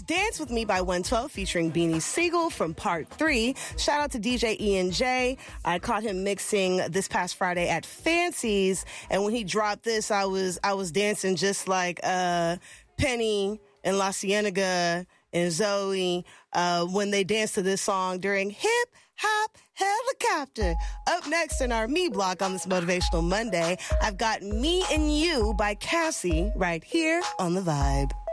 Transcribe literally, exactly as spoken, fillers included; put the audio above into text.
Dance With Me by one twelve featuring Beanie Siegel from Part three. Shout out to D J E N J. I caught him mixing this past Friday at Fancy's, and when he dropped this, I was I was dancing just like uh, Penny and La Cienega and Zoe uh, when they danced to this song during Hip Hop Helicopter. Up next in our Me block on this Motivational Monday, I've got Me and You by Cassie right here on The Vibe.